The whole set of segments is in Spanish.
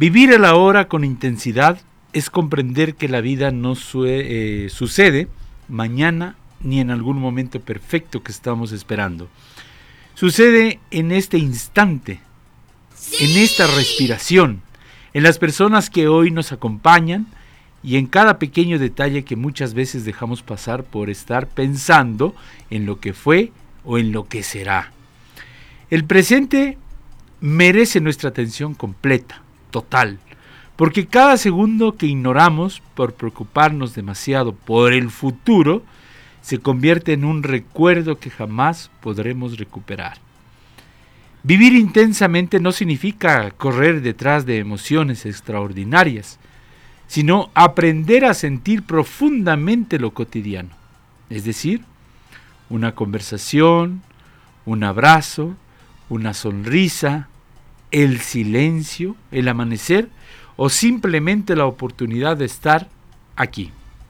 Vivir el ahora con intensidad es comprender que la vida no sucede mañana ni en algún momento perfecto que estamos esperando. Sucede en este instante, en esta respiración, en las personas que hoy nos acompañan y en cada pequeño detalle que muchas veces dejamos pasar por estar pensando en lo que fue o en lo que será. El presente merece nuestra atención completa, total, porque cada segundo que ignoramos por preocuparnos demasiado por el futuro se convierte en un recuerdo que jamás podremos recuperar. Vivir intensamente no significa correr detrás de emociones extraordinarias, sino aprender a sentir profundamente lo cotidiano, es decir, una conversación, un abrazo, una sonrisa, el silencio, el amanecer o simplemente la oportunidad de estar aquí.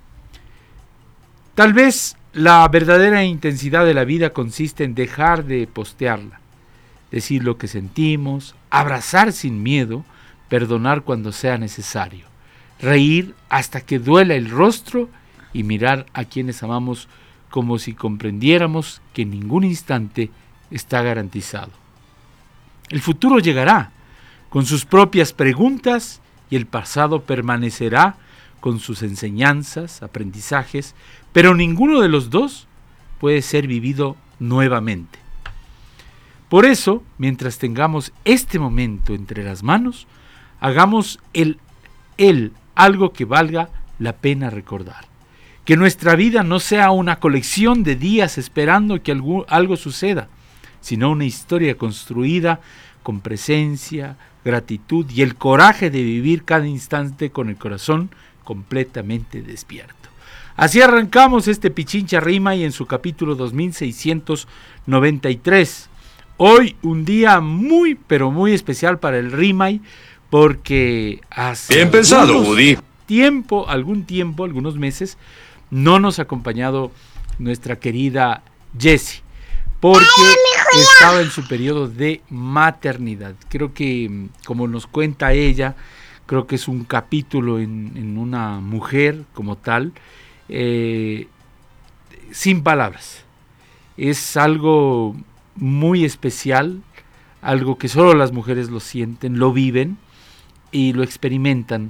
Tal vez la verdadera intensidad de la vida consiste en dejar de postearla, decir lo que sentimos, abrazar sin miedo, perdonar cuando sea necesario, reír hasta que duela el rostro y mirar a quienes amamos como si comprendiéramos que en ningún instante está garantizado. El futuro llegará con sus propias preguntas y el pasado permanecerá con sus enseñanzas, aprendizajes, pero ninguno de los dos puede ser vivido nuevamente. Por eso, mientras tengamos este momento entre las manos, hagamos algo que valga la pena recordar. Que nuestra vida no sea una colección de días esperando que algo suceda, sino una historia construida con presencia, gratitud y el coraje de vivir cada instante con el corazón completamente despierto. Así arrancamos este Pichincha Rima y en su capítulo 2693. Hoy un día muy, pero muy especial para el Rimay, porque hace bien pensado, Woody. Algunos meses, no nos ha acompañado nuestra querida Jessie, porque estaba en su periodo de maternidad. Creo que, como nos cuenta ella, creo que es un capítulo en una mujer como tal, sin palabras. Es algo muy especial, algo que solo las mujeres lo sienten, lo viven y lo experimentan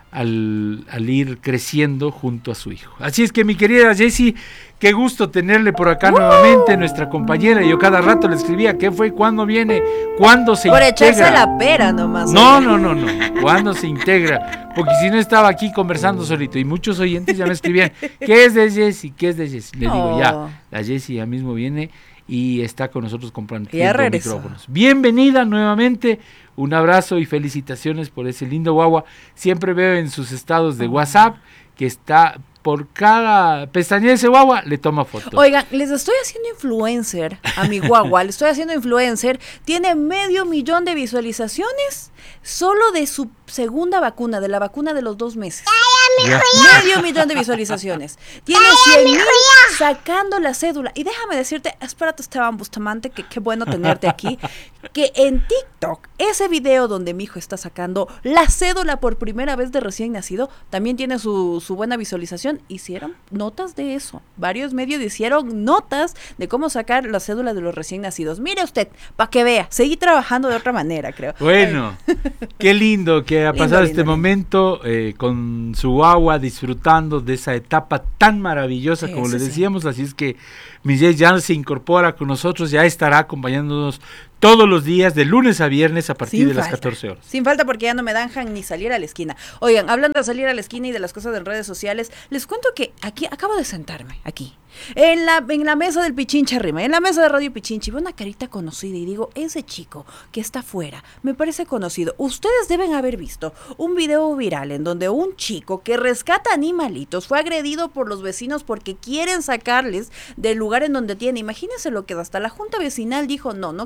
al ir creciendo junto a su hijo. Así es que, mi querida Jessie, qué gusto tenerle por acá nuevamente, nuestra compañera. Yo cada rato le escribía, ¿qué fue? ¿Cuándo viene? ¿Cuándo se integra? Por echarse la pera nomás. No. ¿Cuándo se integra? Porque si no estaba aquí conversando solito y muchos oyentes ya me escribían, ¿qué es de Jessie? ¿Qué es de Jessie? Le digo, ya, la Jessie ya mismo viene y está con nosotros compartiendo micrófonos. Bienvenida nuevamente, un abrazo y felicitaciones por ese lindo guagua. Siempre veo en sus estados de WhatsApp que está por cada pestaña de ese guagua, le toma foto. Oigan, les estoy haciendo influencer a mi guagua, le estoy haciendo influencer, tiene 500,000 de visualizaciones solo de su segunda vacuna, de la vacuna de los 2 meses. Ya. 500,000 de visualizaciones. Tiene 100,000 sacando la cédula. Y déjame decirte, espérate, Esteban Bustamante, que qué bueno tenerte aquí, que en TikTok, ese video donde mi hijo está sacando la cédula por primera vez de recién nacido, también tiene su buena visualización. Hicieron notas de eso. Varios medios hicieron notas de cómo sacar la cédula de los recién nacidos. Mire usted, para que vea, seguí trabajando de otra manera, creo. Bueno, qué lindo que ha pasado este momento con su guagua, disfrutando de esa etapa tan maravillosa, como les decíamos. Así es que mi Jess ya se incorpora con nosotros, ya estará acompañándonos todos los días, de lunes a viernes, a partir de las 14 horas. Sin falta, porque ya no me dejan ni salir a la esquina. Oigan, hablando de salir a la esquina y de las cosas de redes sociales, les cuento que aquí, acabo de sentarme, aquí, en la mesa del Pichincha Rima, en la mesa de Radio Pichincha, y veo una carita conocida y digo, ese chico que está afuera, me parece conocido. Ustedes deben haber visto un video viral en donde un chico que rescata animalitos fue agredido por los vecinos porque quieren sacarles del lugar en donde tiene. Imagínense lo que hasta la junta vecinal dijo, no queremos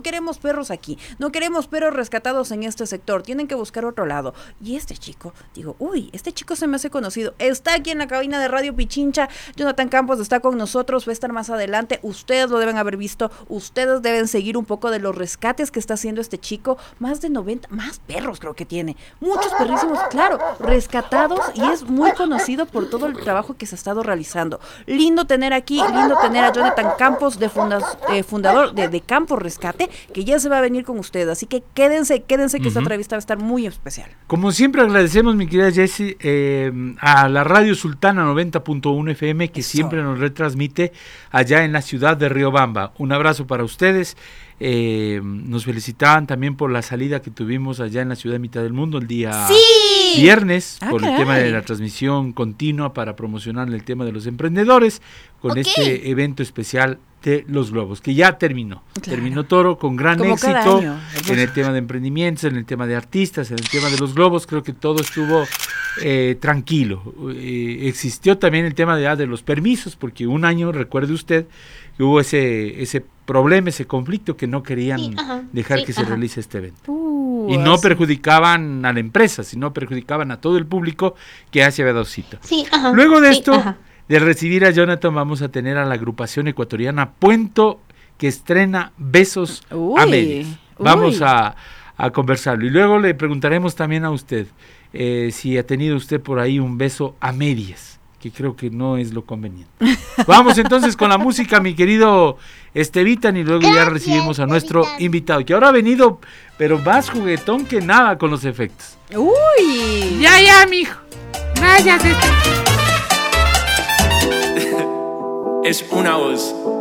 perros aquí, no queremos perros rescatados en este sector, tienen que buscar otro lado. Y este chico, digo, uy, este chico se me hace conocido, está aquí en la cabina de Radio Pichincha, Jonathan Campos está con nosotros, va a estar más adelante, ustedes lo deben haber visto, ustedes deben seguir un poco de los rescates que está haciendo este chico, más de 90, más perros creo que tiene, muchos perrísimos, claro, rescatados, y es muy conocido por todo el trabajo que se ha estado realizando. Lindo tener aquí, lindo tener a Jonathan Campos, de fundador de Campos Rescate, que ya se va a venir con ustedes, así que quédense que esta entrevista va a estar muy especial. Como siempre agradecemos, mi querida Jessie, a la Radio Sultana 90.1 FM, que siempre nos retransmite allá en la ciudad de Riobamba. Un abrazo para ustedes. Nos felicitaban también por la salida que tuvimos allá en la ciudad de mitad del mundo el día viernes, por el tema de la transmisión continua para promocionar el tema de los emprendedores, con este evento especial de los globos, que ya terminó. Terminó Toro con gran éxito en el tema de emprendimientos, en el tema de artistas, en el tema de los globos. Creo que todo estuvo tranquilo. Existió también el tema de los permisos, porque un año, recuerde usted, que hubo ese problema, ese conflicto, que no querían dejar que se realice este evento. Y no perjudicaban a la empresa, sino perjudicaban a todo el público que ya se había dado cita. Luego de esto, de recibir a Jonathan, vamos a tener a la agrupación ecuatoriana Puento, que estrena Besos a Medias. Vamos a conversarlo. Y luego le preguntaremos también a usted si ha tenido usted por ahí un beso a medias, que creo que no es lo conveniente. Vamos entonces con la música, mi querido Estevitan, y luego ya recibimos a nuestro invitado, que ahora ha venido, pero más juguetón que nada con los efectos. ¡Uy! Ya, mijo. Gracias, Es una voz.